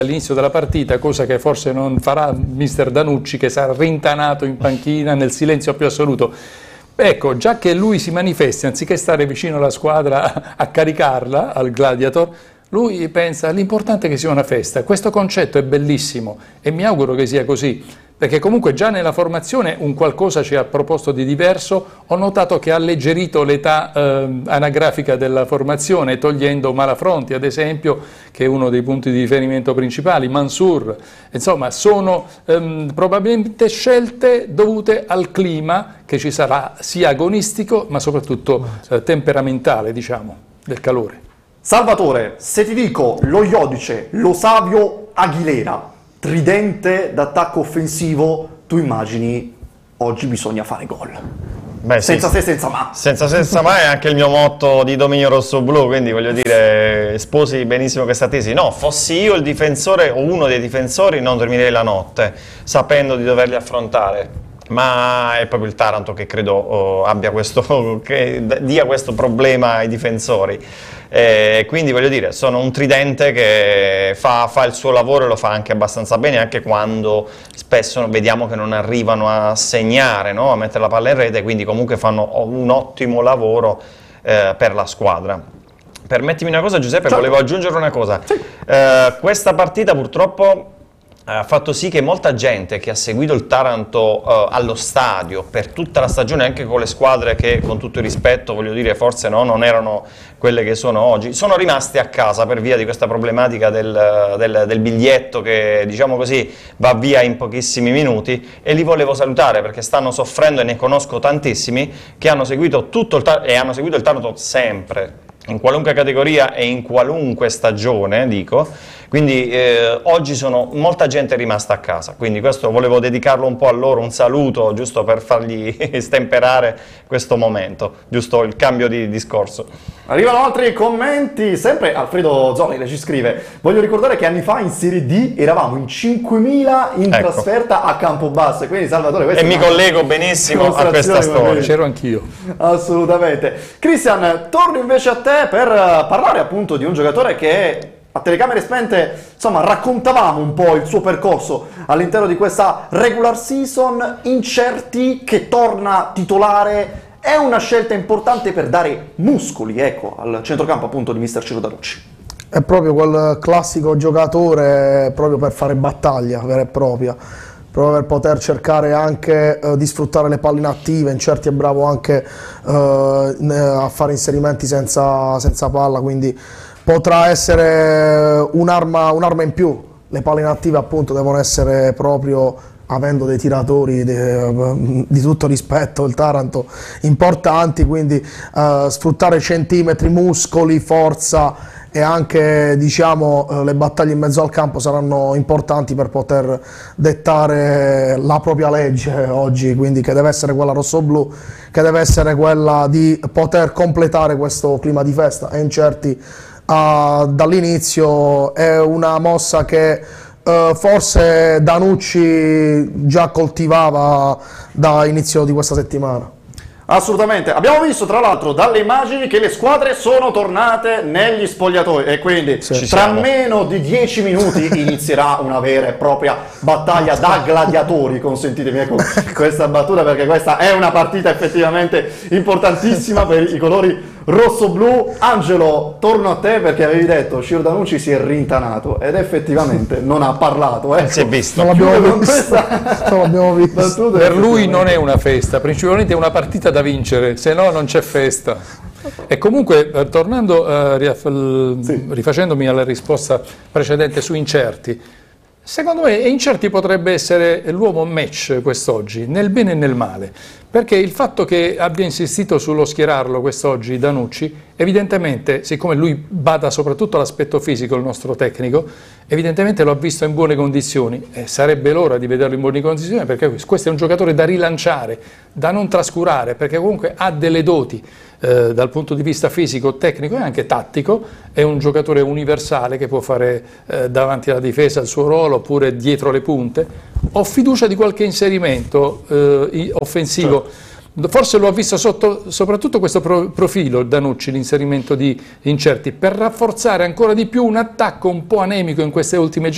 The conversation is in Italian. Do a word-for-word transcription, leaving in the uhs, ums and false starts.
all'inizio della partita, cosa che forse non farà mister Danucci, che sarà rintanato in panchina nel silenzio più assoluto. Ecco, già che lui si manifesti, anziché stare vicino alla squadra a caricarla, al Gladiator, lui pensa l'importante è che sia una festa. Questo concetto è bellissimo e mi auguro che sia così, perché comunque già nella formazione un qualcosa ci ha proposto di diverso. Ho notato che ha alleggerito l'età eh, anagrafica della formazione, togliendo Malafronti ad esempio, che è uno dei punti di riferimento principali, Mansour. Insomma, sono ehm, probabilmente scelte dovute al clima che ci sarà, sia agonistico ma soprattutto eh, temperamentale, diciamo, del calore. Salvatore, se ti dico lo Iodice, lo Savio, Aguilera, tridente d'attacco offensivo, tu immagini oggi bisogna fare gol. Beh, senza sì, se, senza ma. Senza se, senza ma è anche il mio motto di dominio rosso-blu, quindi voglio dire, sposi benissimo questa tesi. No, fossi io il difensore o uno dei difensori non dormirei la notte, sapendo di doverli affrontare. Ma è proprio il Taranto che credo oh, abbia questo, che dia questo problema ai difensori. Eh, quindi voglio dire, sono un tridente che fa, fa il suo lavoro e lo fa anche abbastanza bene, anche quando spesso vediamo che non arrivano a segnare, no? A mettere la palla in rete, quindi comunque fanno un ottimo lavoro eh, per la squadra. Permettimi una cosa, Giuseppe, Ciao. Volevo aggiungere una cosa. Sì. Eh, questa partita purtroppo ha fatto sì che molta gente che ha seguito il Taranto uh, allo stadio per tutta la stagione, anche con le squadre che, con tutto il rispetto, voglio dire, forse no, non erano quelle che sono oggi, sono rimaste a casa per via di questa problematica del, del, del biglietto che, diciamo così, va via in pochissimi minuti, e li volevo salutare perché stanno soffrendo, e ne conosco tantissimi che hanno seguito tutto il Taranto, e hanno seguito il Taranto sempre, in qualunque categoria e in qualunque stagione, dico. Quindi eh, oggi sono molta gente rimasta a casa, quindi questo volevo dedicarlo un po' a loro, un saluto giusto per fargli stemperare questo momento, giusto il cambio di discorso. Arrivano altri commenti, sempre Alfredo Zonile ci scrive: voglio ricordare che anni fa in Serie D eravamo in cinquemila in Ecco. trasferta a Campobasso, quindi Salvatore questa E mi collego benissimo a questa storia. C'ero anch'io. Assolutamente. Cristian, torno invece a te per parlare appunto di un giocatore che a telecamere spente, insomma, raccontavamo un po' il suo percorso all'interno di questa regular season. Incerti, che torna titolare, è una scelta importante per dare muscoli, ecco, al centrocampo appunto di mister Ciro Danucci. È proprio quel classico giocatore proprio per fare battaglia vera e propria, proprio per poter cercare anche uh, di sfruttare le palle inattive. Incerti è bravo anche uh, a fare inserimenti senza, senza palla, quindi potrà essere un'arma un'arma in più. Le palle inattive appunto devono essere proprio, avendo dei tiratori di, di tutto rispetto, il Taranto, importanti, quindi uh, sfruttare centimetri, muscoli, forza e anche, diciamo, uh, le battaglie in mezzo al campo saranno importanti per poter dettare la propria legge oggi, quindi che deve essere quella rossoblu, che deve essere quella di poter completare questo clima di festa. E Incerti uh, dall'inizio è una mossa che Uh, forse Danucci già coltivava da inizio di questa settimana. Assolutamente, abbiamo visto tra l'altro dalle immagini che le squadre sono tornate negli spogliatoi e quindi sì, tra meno di dieci minuti inizierà una vera e propria battaglia da gladiatori, consentitemi ecco questa battuta, perché questa è una partita effettivamente importantissima per i colori rosso-blu. Angelo, torno a te perché avevi detto Ciro Danucci si è rintanato ed effettivamente non ha parlato, ecco. Si è visto. Non l'abbiamo Chiudo con visto. questa Non l'abbiamo visto. battuta, Per lui effettivamente. non è una festa, principalmente è una partita da vincere, se no non c'è festa. E comunque, eh, tornando, eh, riaf- Sì. rifacendomi alla risposta precedente su Incerti, secondo me Incerti potrebbe essere l'uomo match quest'oggi, nel bene e nel male, perché il fatto che abbia insistito sullo schierarlo quest'oggi Danucci, evidentemente, siccome lui bada soprattutto all'aspetto fisico, il nostro tecnico, evidentemente lo ha visto in buone condizioni e sarebbe l'ora di vederlo in buone condizioni, perché questo è un giocatore da rilanciare, da non trascurare, perché comunque ha delle doti eh, dal punto di vista fisico, tecnico e anche tattico. È un giocatore universale che può fare eh, davanti alla difesa il suo ruolo oppure dietro le punte. Ho fiducia di qualche inserimento eh, offensivo. Forse lo ha visto sotto soprattutto questo pro profilo Danucci, l'inserimento di Incerti, per rafforzare ancora di più un attacco un po' anemico in queste ultime giornate.